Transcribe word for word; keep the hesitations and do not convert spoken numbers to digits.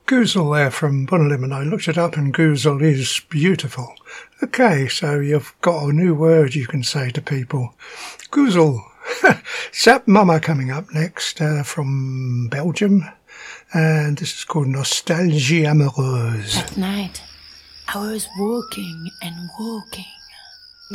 Goozle there from Bunalim, I looked it up and Goozle is beautiful. Okay, so you've got a new word you can say to people. Goozle. Zap Mama coming up next uh, from Belgium. And this is called Nostalgie Amoureuse. At night, I was walking and walking.